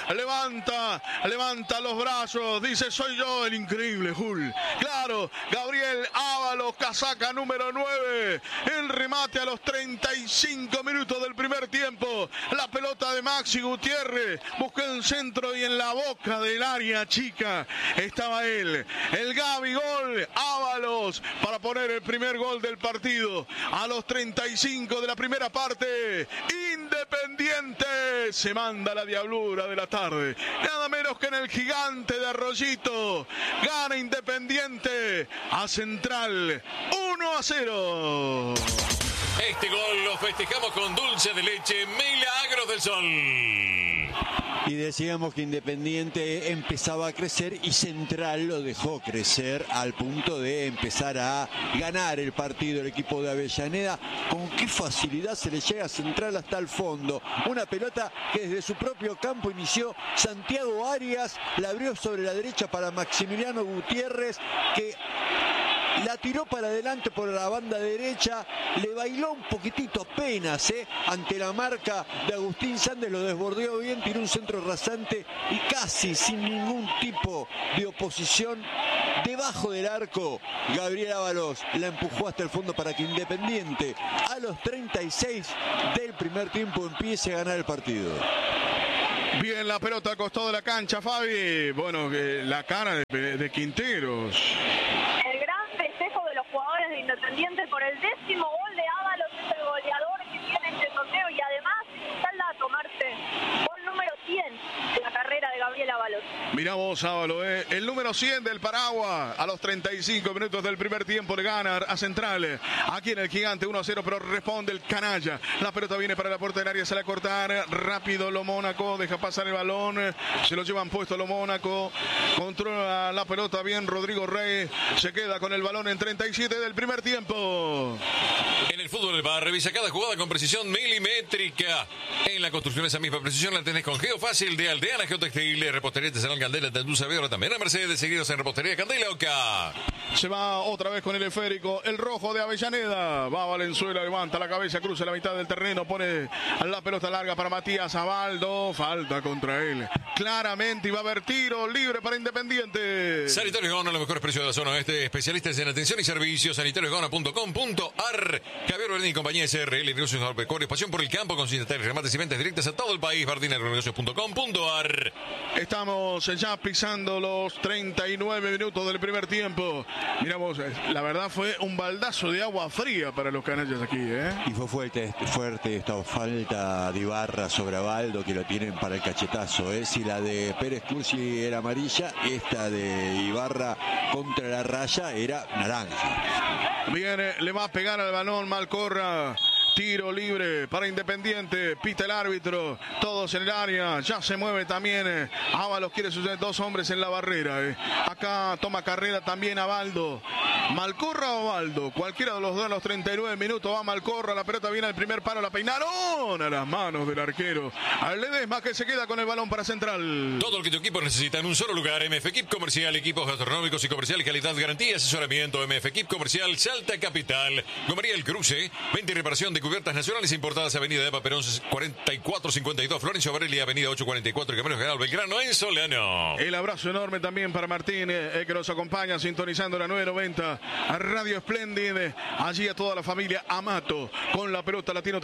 levanta los brazos, dice soy yo el increíble Hulk. Claro, Gabriel Ábalos, casaca número 9, el remate a los 35 minutos del primer tiempo, la pelota de Maxi Gutiérrez, buscó el centro y en la boca del área chica estaba él, el Gabigol Ábalos, para poner el primer gol del partido a los 35 de la primera parte. Independiente se manda la diablura de la tarde, nada menos que en el Gigante de Arroyito. Gana Independiente a Central 1-0. Este gol lo festejamos con dulce de leche Milagros del Sol. Y decíamos que Independiente empezaba a crecer y Central lo dejó crecer al punto de empezar a ganar el partido el equipo de Avellaneda. Con qué facilidad se le llega a Central hasta el fondo. Una pelota que desde su propio campo inició Santiago Arias, la abrió sobre la derecha para Maximiliano Gutiérrez, que la tiró para adelante por la banda derecha, le bailó un poquitito apenas ante la marca de Agustín Sández, lo desbordeó bien, tiró un centro rasante y casi sin ningún tipo de oposición debajo del arco. Gabriel Ábalos la empujó hasta el fondo para que Independiente a los 36 del primer tiempo empiece a ganar el partido. Bien, la pelota al costado de la cancha, Fabi. Bueno, la cara de Quinteros. Jugadores de Independiente por el 10º gol de Ábalos, es el goleador que tiene este torneo y además salta a tomarse gol número 100 de la carrera de Gabriel Ábalos. Mirá vos, Ábalos, el número 100 del Paraguas a los 35 minutos del primer tiempo le gana a Central. Aquí en el Gigante 1-0, pero responde el canalla. La pelota viene para la puerta del área, se la cortar rápido lo Mónaco, deja pasar el balón, se lo llevan puesto lo Mónaco, controla la pelota bien Rodrigo Rey, se queda con el balón en 37 del primer tiempo. En el fútbol del bar, revisa cada jugada con precisión milimétrica. En la construcción esa misma precisión la tenés con Geofácil de Aldeana Geotextil, Repostería Artesanal Candela, Tendúza, Vedra, también a Mercedes, seguidos en Repostería Candela Oca. Se va otra vez con el esférico, el rojo de Avellaneda, va Valenzuela, levanta la cabeza, cruza la mitad del terreno, pone la pelota larga para Matías Abaldo, falta contra él, claramente, y va a haber tiro libre para Independiente. Sanitarios Gaona, los mejores precios de la zona oeste, especialistas en atención y servicios, sanitariosgaona.com.ar. Javier Bardini y compañía SRL, negocios agropecuarios, pasión por el campo, con citales, remates y ventas directas a todo el país, bardinagroegocios.com.ar. Estamos ya pisando los 39 minutos del primer tiempo. Miramos, la verdad fue un baldazo de agua fría para los canallas aquí, Y fue fuerte esta falta de Ibarra sobre Abaldo, que lo tienen para el cachetazo, Si la de Pérez Cursi era amarilla, esta de Ibarra contra la raya era naranja. Viene, le va a pegar al balón Malcorra. Tiro libre para Independiente, pita el árbitro, todos en el área, ya se mueve también, Ábalos quiere sus dos hombres en la barrera, acá toma carrera también Abaldo, Malcorra o Abaldo, cualquiera de los dos a los 39 minutos va Malcorra, la pelota viene al primer palo, la peinaron a las manos del arquero, al Ledesma que se queda con el balón para Central. Todo lo que tu equipo necesita en un solo lugar, MF Equip Comercial, equipos gastronómicos y comerciales, calidad, garantía, asesoramiento, MF Equip Comercial, Salta Capital, Gomería El Cruce, venta y reparación de cubiertas nacionales importadas, Avenida Eva Perón 4452, Florencio Varelli, Avenida 844, Caminos General Belgrano, en Solano. El abrazo enorme también para Martín, que nos acompaña sintonizando la 990 a Radio Splendid, allí a toda la familia Amato con la pelota latino.